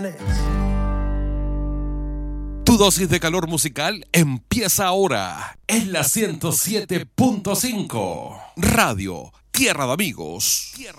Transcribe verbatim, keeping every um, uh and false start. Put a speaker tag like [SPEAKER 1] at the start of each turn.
[SPEAKER 1] Tu dosis de calor musical empieza ahora en la ciento siete punto cinco. Radio Tierra de Amigos.